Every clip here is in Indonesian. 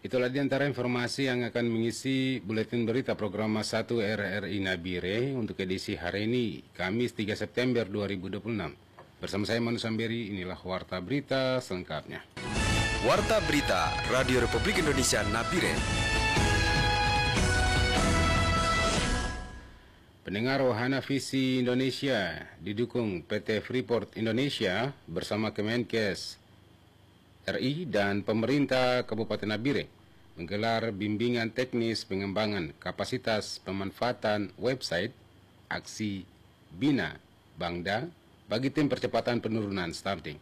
Itulah di antara informasi yang akan mengisi buletin berita program 1 RRI Nabire untuk edisi hari ini, Kamis 3 September 2026. Bersama saya Manu Samberi, inilah Warta Berita selengkapnya. Warta Berita Radio Republik Indonesia Nabire. Pendengar Wahana Visi Indonesia didukung PT Freeport Indonesia bersama Kemenkes RI dan pemerintah Kabupaten Nabire menggelar bimbingan teknis pengembangan kapasitas pemanfaatan website Aksi Bina Bangda bagi tim percepatan penurunan stunting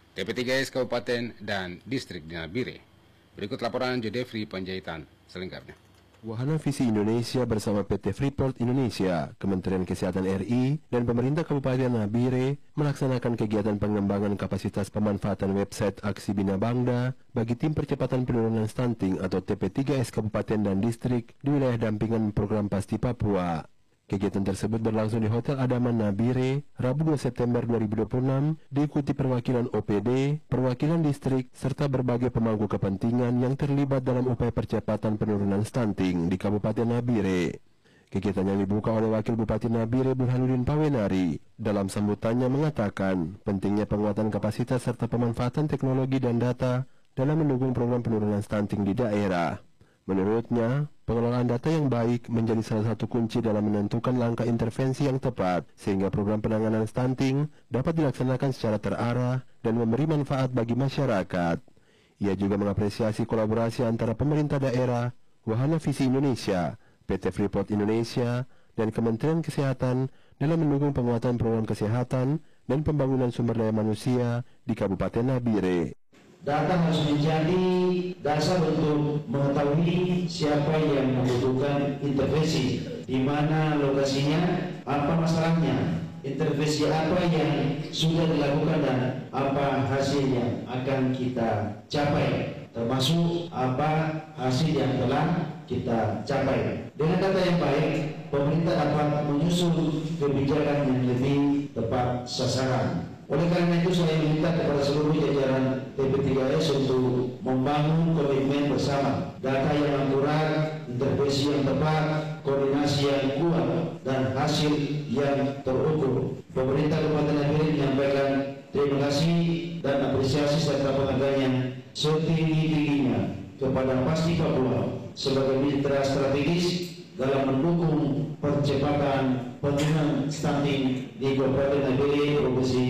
TP3S Kabupaten dan Distrik di Nabire. Berikut laporan Jodefri Panjaitan selengkapnya. Wahana Visi Indonesia bersama PT Freeport Indonesia, Kementerian Kesehatan RI, dan pemerintah Kabupaten Nabire melaksanakan kegiatan pengembangan kapasitas pemanfaatan website Aksi Bina Bangda bagi tim percepatan penurunan stunting atau TP3S Kabupaten dan Distrik di wilayah dampingan program Pasti Papua. Kegiatan tersebut berlangsung di Hotel Adaman Nabire, Rabu 2 September 2026, diikuti perwakilan OPD, perwakilan distrik, serta berbagai pemangku kepentingan yang terlibat dalam upaya percepatan penurunan stunting di Kabupaten Nabire. Kegiatan yang dibuka oleh Wakil Bupati Nabire Burhanuddin Pawenari dalam sambutannya mengatakan pentingnya penguatan kapasitas serta pemanfaatan teknologi dan data dalam mendukung program penurunan stunting di daerah. Menurutnya, pengelolaan data yang baik menjadi salah satu kunci dalam menentukan langkah intervensi yang tepat sehingga program penanganan stunting dapat dilaksanakan secara terarah dan memberi manfaat bagi masyarakat. Ia juga mengapresiasi kolaborasi antara pemerintah daerah, Wahana Visi Indonesia, PT Freeport Indonesia, dan Kementerian Kesehatan dalam mendukung penguatan program kesehatan dan pembangunan sumber daya manusia di Kabupaten Nabire. Data harus menjadi dasar untuk mengetahui siapa yang membutuhkan intervensi, di mana lokasinya, apa masalahnya, intervensi apa yang sudah dilakukan dan apa hasil yang akan kita capai, termasuk apa hasil yang telah kita capai. Dengan data yang baik, pemerintah dapat menyusun kebijakan yang lebih tepat sasaran. Oleh karena itu saya minta kepada seluruh jajaran TP3S untuk membangun komitmen bersama, data yang akurat, intervensi yang tepat, koordinasi yang kuat, dan hasil yang terukur. Pemerintah Kabupaten Nabire menyampaikan terima kasih dan apresiasi serta penghargaan setinggi-tingginya kepada Pasti Papua sebagai mitra strategis dalam mendukung percepatan penurunan stunting di Kabupaten Nabire, Provinsi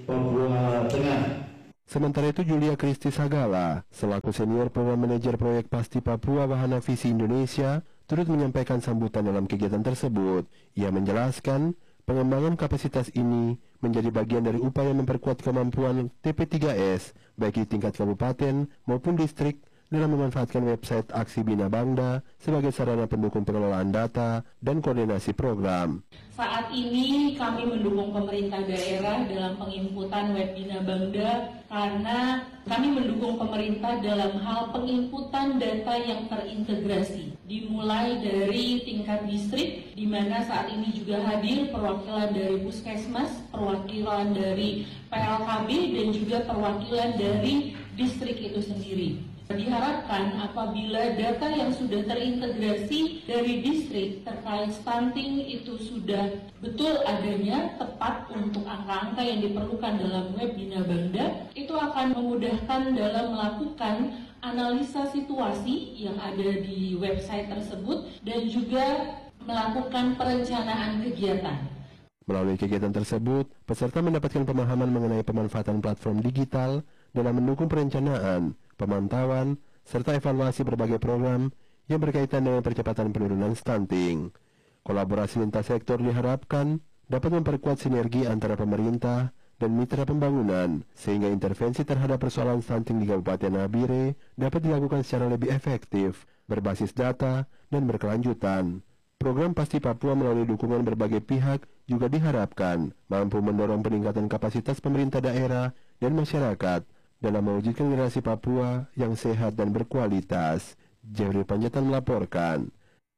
Papua Tengah. Sementara itu, Julia Kristi Sagala, selaku senior program manajer proyek Pasti Papua Wahana Visi Indonesia, turut menyampaikan sambutan dalam kegiatan tersebut. Ia menjelaskan, pengembangan kapasitas ini menjadi bagian dari upaya memperkuat kemampuan TP3S, baik di tingkat kabupaten maupun distrik, dalam memanfaatkan website Aksi Bina Bangda sebagai sarana pendukung pengelolaan data dan koordinasi program. Saat ini kami mendukung pemerintah daerah dalam penginputan web Bina Bangda karena kami mendukung pemerintah dalam hal penginputan data yang terintegrasi. Dimulai dari tingkat distrik, di mana saat ini juga hadir perwakilan dari Puskesmas, perwakilan dari PLKB, dan juga perwakilan dari distrik itu sendiri. Diharapkan apabila data yang sudah terintegrasi dari distrik terkait stunting itu sudah betul adanya, tepat untuk angka-angka yang diperlukan dalam web Bina Bangda, itu akan memudahkan dalam melakukan analisa situasi yang ada di website tersebut dan juga melakukan perencanaan kegiatan. Melalui kegiatan tersebut, peserta mendapatkan pemahaman mengenai pemanfaatan platform digital dalam mendukung perencanaan, pemantauan, serta evaluasi berbagai program yang berkaitan dengan percepatan penurunan stunting. Kolaborasi lintas sektor diharapkan dapat memperkuat sinergi antara pemerintah dan mitra pembangunan, sehingga intervensi terhadap persoalan stunting di Kabupaten Nabire dapat dilakukan secara lebih efektif, berbasis data, dan berkelanjutan. Program Pasti Papua melalui dukungan berbagai pihak juga diharapkan mampu mendorong peningkatan kapasitas pemerintah daerah dan masyarakat dalam mewujudkan generasi Papua yang sehat dan berkualitas. Jeffrey Panjaitan melaporkan.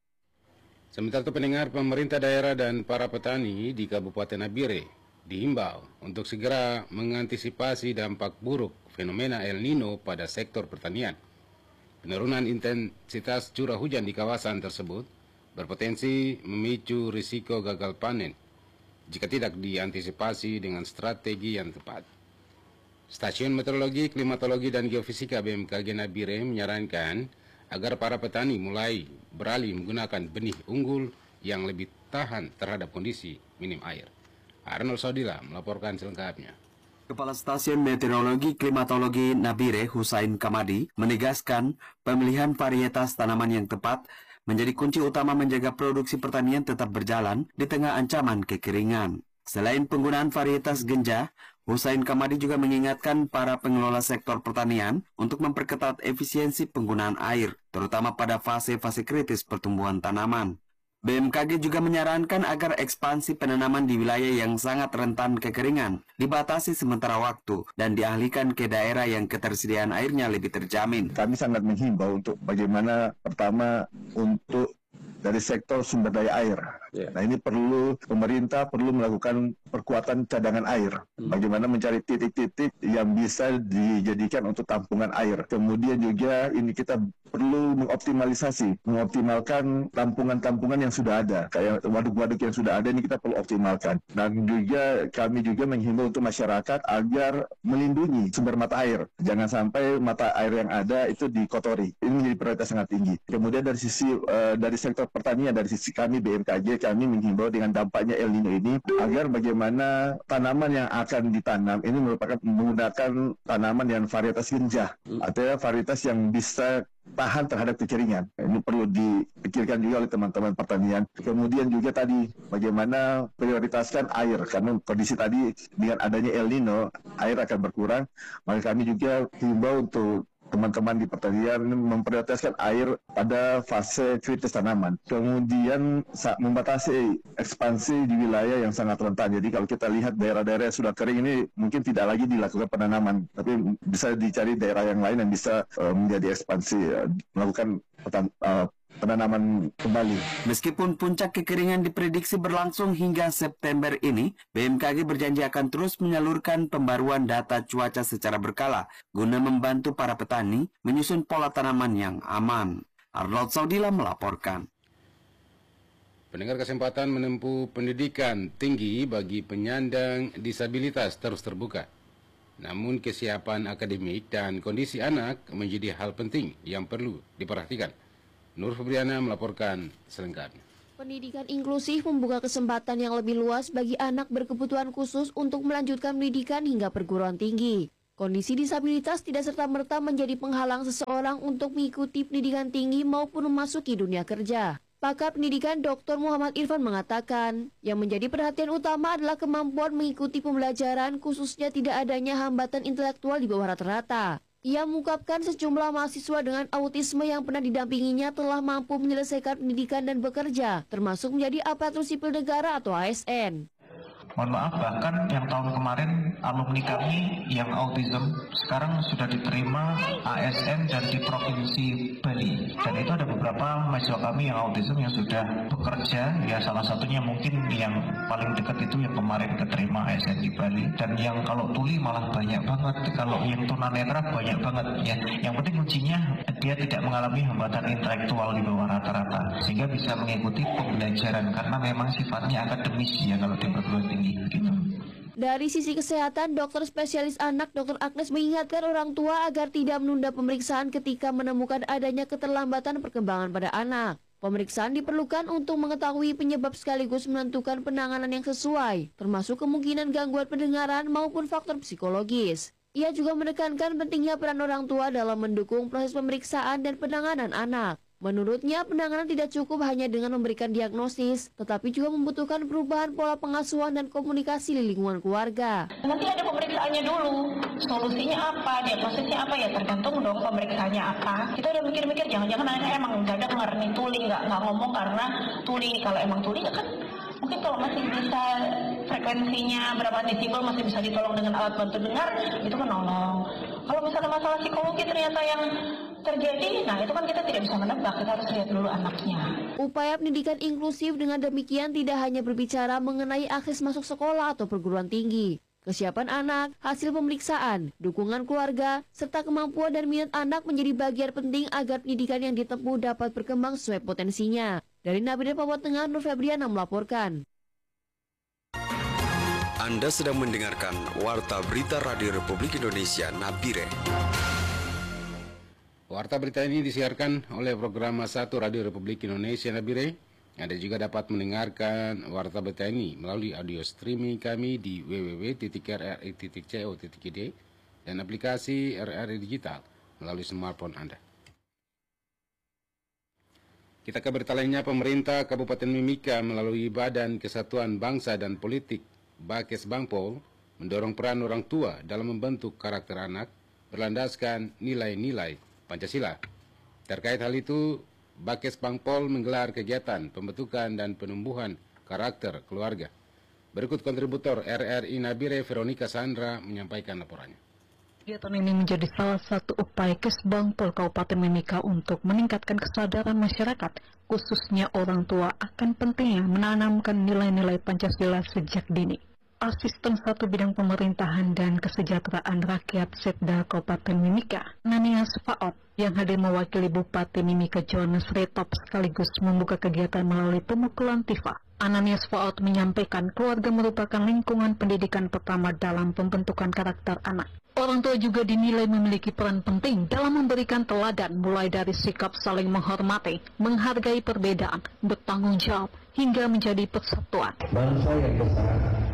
Sementara itu, pendengar, pemerintah daerah dan para petani di Kabupaten Nabire diimbau untuk segera mengantisipasi dampak buruk fenomena El Nino pada sektor pertanian. Penurunan intensitas curah hujan di kawasan tersebut berpotensi memicu risiko gagal panen jika tidak diantisipasi dengan strategi yang tepat. Stasiun Meteorologi, Klimatologi, dan Geofisika BMKG Nabire menyarankan agar para petani mulai beralih menggunakan benih unggul yang lebih tahan terhadap kondisi minim air. Arnold Sodila melaporkan selengkapnya. Kepala Stasiun Meteorologi Klimatologi Nabire, Husain Kamadi, menegaskan pemilihan varietas tanaman yang tepat menjadi kunci utama menjaga produksi pertanian tetap berjalan di tengah ancaman kekeringan. Selain penggunaan varietas genja, Husain Kamadi juga mengingatkan para pengelola sektor pertanian untuk memperketat efisiensi penggunaan air, terutama pada fase-fase kritis pertumbuhan tanaman. BMKG juga menyarankan agar ekspansi penanaman di wilayah yang sangat rentan kekeringan dibatasi sementara waktu dan dialihkan ke daerah yang ketersediaan airnya lebih terjamin. Kami sangat menghimbau untuk bagaimana pertama untuk dari sektor sumber daya air. Nah ini pemerintah perlu melakukan perkuatan cadangan air. Bagaimana mencari titik-titik yang bisa dijadikan untuk tampungan air. Kemudian juga ini kita perlu mengoptimalkan tampungan-tampungan yang sudah ada. Kayak waduk-waduk yang sudah ada ini kita perlu optimalkan. Dan juga kami juga menghimbau untuk masyarakat agar melindungi sumber mata air. Jangan sampai mata air yang ada itu dikotori. Ini menjadi prioritas sangat tinggi. Kemudian dari sisi dari sektor pertanian, dari sisi kami BMKG, kami menghimbau dengan dampaknya El Nino ini agar bagaimana tanaman yang akan ditanam ini menggunakan tanaman yang varietas genja, artinya varietas yang bisa tahan terhadap kekeringan. Ini perlu dipikirkan juga oleh teman-teman pertanian. Kemudian juga tadi bagaimana prioritaskan air, karena kondisi tadi dengan adanya El Nino air akan berkurang. Maka kami juga himbau untuk teman-teman di pertanian memprioritaskan air pada fase kritis tanaman. Kemudian membatasi ekspansi di wilayah yang sangat rentan. Jadi kalau kita lihat daerah-daerah yang sudah kering ini mungkin tidak lagi dilakukan penanaman, tapi bisa dicari daerah yang lain yang bisa menjadi ekspansi, melakukan penanaman kembali. Meskipun puncak kekeringan diprediksi berlangsung hingga September ini, BMKG berjanji akan terus menyalurkan pembaruan data cuaca secara berkala guna membantu para petani menyusun pola tanaman yang aman. Arnold Saudila melaporkan. Pendengar, kesempatan menempuh pendidikan tinggi bagi penyandang disabilitas terus terbuka. Namun kesiapan akademik dan kondisi anak menjadi hal penting yang perlu diperhatikan. Nur Febriana melaporkan selengkapnya. Pendidikan inklusif membuka kesempatan yang lebih luas bagi anak berkebutuhan khusus untuk melanjutkan pendidikan hingga perguruan tinggi. Kondisi disabilitas tidak serta-merta menjadi penghalang seseorang untuk mengikuti pendidikan tinggi maupun memasuki dunia kerja. Pakar pendidikan Dr. Muhammad Irfan mengatakan, yang menjadi perhatian utama adalah kemampuan mengikuti pembelajaran, khususnya tidak adanya hambatan intelektual di bawah rata-rata. Ia mengungkapkan sejumlah mahasiswa dengan autisme yang pernah didampinginya telah mampu menyelesaikan pendidikan dan bekerja, termasuk menjadi aparatur sipil negara atau ASN. Mohon maaf, bahkan yang tahun kemarin alumni kami yang autism sekarang sudah diterima ASN dan di Provinsi Bali. Dan itu ada beberapa mahasiswa kami yang autism yang sudah bekerja, ya salah satunya mungkin yang paling dekat itu yang kemarin keterima ASN di Bali. Dan yang kalau tuli malah banyak banget, kalau yang tunanetra banyak banget. Ya, yang penting kuncinya dia tidak mengalami hambatan intelektual di bawah rata-rata, sehingga bisa mengikuti pembelajaran karena memang sifatnya akademis ya kalau di perguruan tinggi. Dari sisi kesehatan, dokter spesialis anak Dr. Agnes mengingatkan orang tua agar tidak menunda pemeriksaan ketika menemukan adanya keterlambatan perkembangan pada anak. Pemeriksaan diperlukan untuk mengetahui penyebab sekaligus menentukan penanganan yang sesuai, termasuk kemungkinan gangguan pendengaran maupun faktor psikologis. Ia juga menekankan pentingnya peran orang tua dalam mendukung proses pemeriksaan dan penanganan anak. Menurutnya, penanganan tidak cukup hanya dengan memberikan diagnosis, tetapi juga membutuhkan perubahan pola pengasuhan dan komunikasi di lingkungan keluarga. Nanti ada pemeriksaannya dulu, solusinya apa, diagnosisnya apa, ya tergantung dong pemeriksaannya apa. Kita udah mikir-mikir, jangan-jangan anaknya emang mendadak ngerti tuli, nggak ngomong karena tuli. Kalau emang tuli kan mungkin kalau masih bisa frekuensinya berapa desibel masih bisa ditolong dengan alat bantu dengar, itu kan nolong. Kalau misalnya masalah psikologi ternyata yang terjadi, nah itu kan kita tidak bisa menebak, kita harus lihat dulu anaknya. Upaya pendidikan inklusif dengan demikian tidak hanya berbicara mengenai akses masuk sekolah atau perguruan tinggi, Kesiapan anak, hasil pemeriksaan, dukungan keluarga, serta kemampuan dan minat anak menjadi bagian penting agar pendidikan yang ditempuh dapat berkembang sesuai potensinya. Dari Nabire Papua Tengah, Nur Febriana melaporkan. Anda sedang mendengarkan Warta Berita Radio Republik Indonesia Nabire. Warta berita ini disiarkan oleh program 1 Radio Republik Indonesia Nabire. Anda juga dapat mendengarkan Warta berita ini melalui audio streaming kami di www.rri.co.id dan aplikasi RRI Digital melalui smartphone Anda. Kita ke berita lainnya, pemerintah Kabupaten Mimika melalui Badan Kesatuan Bangsa dan Politik Bakes Bangpol mendorong peran orang tua dalam membentuk karakter anak berlandaskan nilai-nilai Pancasila. Terkait hal itu, Bakes Bangpol menggelar kegiatan pembentukan dan penumbuhan karakter keluarga. Berikut kontributor RRI Nabire Veronica Sandra menyampaikan laporannya. Kegiatan ini menjadi salah satu upaya Kesbangpol Kabupaten Mimika untuk meningkatkan kesadaran masyarakat, khususnya orang tua, akan pentingnya menanamkan nilai-nilai Pancasila sejak dini. Asisten 1 Bidang Pemerintahan dan Kesejahteraan Rakyat Setda Kabupaten Mimika, Nania Sfaot, yang hadir mewakili Bupati Mimika Jonas Retop sekaligus membuka kegiatan melalui pemukulan tifa. Ananias Faot menyampaikan keluarga merupakan lingkungan pendidikan pertama dalam pembentukan karakter anak. Orang tua juga dinilai memiliki peran penting dalam memberikan teladan mulai dari sikap saling menghormati, menghargai perbedaan, bertanggung jawab, hingga menjadi persatuan. Bangsa yang besar